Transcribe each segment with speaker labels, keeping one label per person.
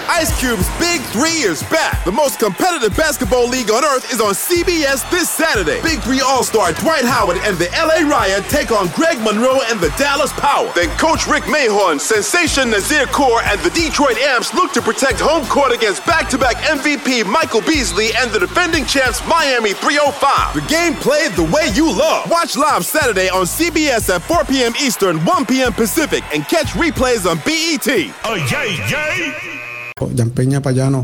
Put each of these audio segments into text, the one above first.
Speaker 1: Ice Cube's Big 3 is back. The most competitive basketball league on earth is on CBS this Saturday. Big 3 All-Star Dwight Howard and the LA Riot take on Greg Monroe and the Dallas Power. Then Coach Rick Mahorn, Sensation Nazir Kaur, and the Detroit Amps look to protect home court against back-to-back MVP Michael Beasley and the defending champs Miami 305. The game played the way you love. Watch live Saturday on CBS at 4 p.m. Eastern, 1 p.m. Pacific, and catch replays on BET.
Speaker 2: Oh, yay, yay.
Speaker 3: Jan Peña Payano,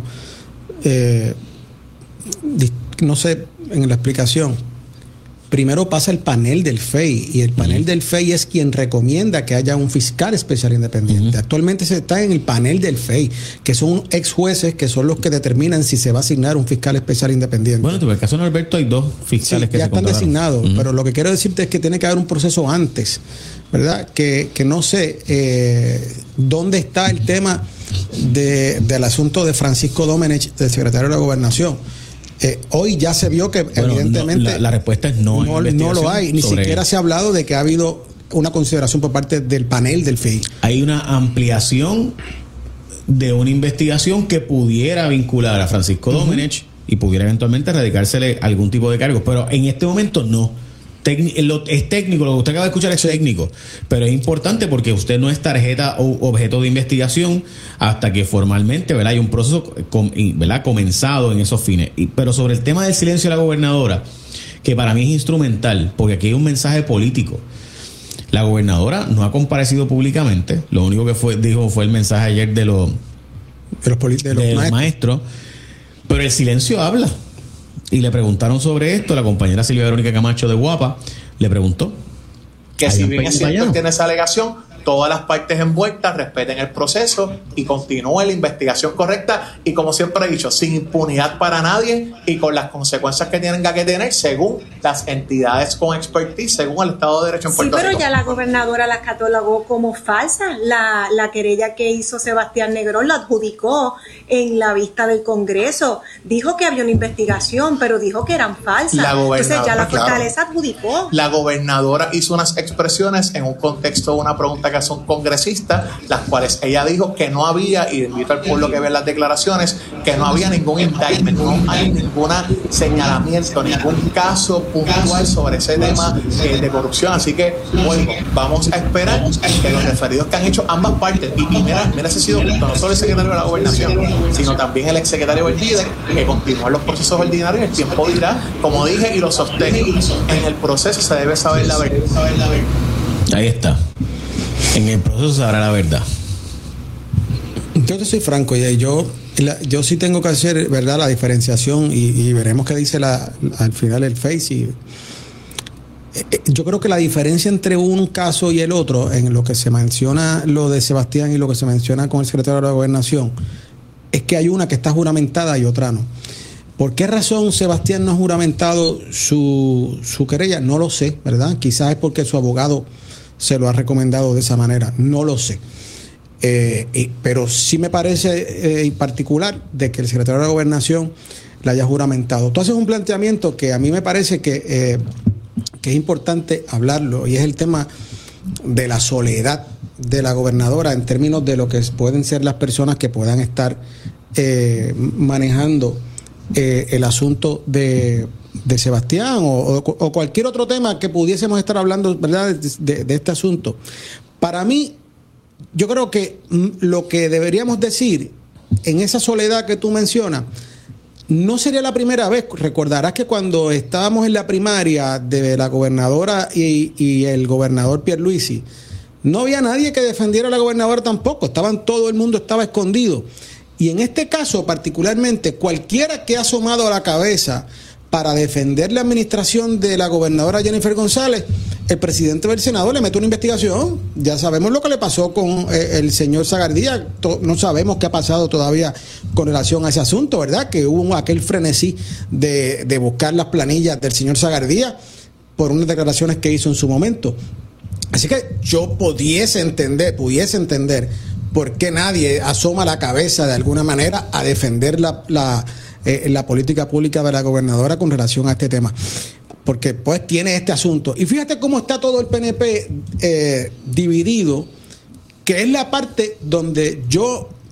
Speaker 3: no sé, en la explicación, primero pasa el panel del FEI, y el panel del FEI es quien recomienda que haya un fiscal especial independiente. Actualmente se está en el panel del FEI, que son ex jueces que son los que determinan si se va a asignar un fiscal especial independiente.
Speaker 4: Bueno, en el caso de Alberto hay 2 fiscales que
Speaker 3: ya
Speaker 4: se
Speaker 3: están designados, pero lo que quiero decirte es que tiene que haber un proceso antes, ¿verdad? Que no sé dónde está el tema del asunto de Francisco Domenech, del secretario de la Gobernación. Hoy ya se vio que evidentemente
Speaker 4: la respuesta es no.
Speaker 3: No lo hay, ni siquiera se ha hablado de que ha habido una consideración por parte del panel del FEI.
Speaker 4: Hay una ampliación de una investigación que pudiera vincular a Francisco Domenech y pudiera eventualmente radicársele algún tipo de cargo, pero en este momento no. Es técnico, lo que usted acaba de escuchar es técnico, pero es importante porque usted no es tarjeta o objeto de investigación hasta que formalmente, ¿verdad?, hay un proceso, ¿verdad?, comenzado en esos fines. Pero sobre el tema del silencio de la gobernadora, que para mí es instrumental, porque aquí hay un mensaje político. La gobernadora no ha comparecido públicamente, lo único que dijo fue el mensaje ayer de los maestros, pero el silencio habla. Y le preguntaron sobre esto, la compañera Silvia Verónica Camacho de Guapa le preguntó
Speaker 5: que si bien es cierto que tiene esa alegación, todas las partes envueltas respeten el proceso y continúe la investigación correcta y, como siempre he dicho, sin impunidad para nadie y con las consecuencias que tienen que tener según las entidades con expertise, según el Estado de Derecho en Puerto Rico.
Speaker 6: Sí, pero ya la gobernadora la catalogó como falsa. La querella que hizo Sebastián Negrón la adjudicó en la vista del Congreso. Dijo que había una investigación, pero dijo que eran falsas. Entonces ya la Fortaleza adjudicó.
Speaker 5: La gobernadora hizo unas expresiones en un contexto de una pregunta que son congresistas, las cuales ella dijo que no había, y invito al pueblo que vea las declaraciones, que no había ningún indictment, no hay ningún señalamiento, ningún caso puntual sobre ese tema de corrupción. Así que, bueno, vamos a esperar que los referidos que han hecho ambas partes, y mira ese ha sido no solo el secretario de la Gobernación, sino también el exsecretario del líder, que continúan los procesos ordinarios. El tiempo dirá, como dije y lo sostengo, en el proceso se debe saber la verdad.
Speaker 4: Ahí está. En el proceso se sabrá la verdad.
Speaker 3: Yo te soy franco, y yo sí tengo que hacer, ¿verdad?, la diferenciación, y veremos qué dice al final el FEI. Yo creo que la diferencia entre un caso y el otro, en lo que se menciona lo de Sebastián y lo que se menciona con el secretario de la Gobernación, es que hay una que está juramentada y otra no. ¿Por qué razón Sebastián no ha juramentado su querella? No lo sé, ¿verdad? Quizás es porque su abogado se lo ha recomendado de esa manera, no lo sé. Pero sí me parece en particular de que el secretario de la Gobernación la haya juramentado. Tú haces un planteamiento que a mí me parece que es importante hablarlo, y es el tema de la soledad de la gobernadora en términos de lo que pueden ser las personas que puedan estar manejando el asunto de Sebastián o cualquier otro tema que pudiésemos estar hablando, ¿verdad?, de este asunto. Para mí, yo creo que lo que deberíamos decir en esa soledad que tú mencionas no sería la primera vez. Recordarás que cuando estábamos en la primaria de la gobernadora y el gobernador Pierluisi, no había nadie que defendiera a la gobernadora tampoco. Todo el mundo estaba escondido. Y en este caso particularmente, cualquiera que ha asomado a la cabeza para defender la administración de la gobernadora Jennifer González, el presidente del Senado le mete una investigación. Ya sabemos lo que le pasó con el señor Sagardía. No sabemos qué ha pasado todavía con relación a ese asunto, ¿verdad? Que hubo aquel frenesí de buscar las planillas del señor Sagardía por unas declaraciones que hizo en su momento. Así que yo pudiese entender por qué nadie asoma la cabeza de alguna manera a defender la política pública de la gobernadora con relación a este tema, porque pues tiene este asunto. Y fíjate cómo está todo el PNP dividido, que es la parte donde yo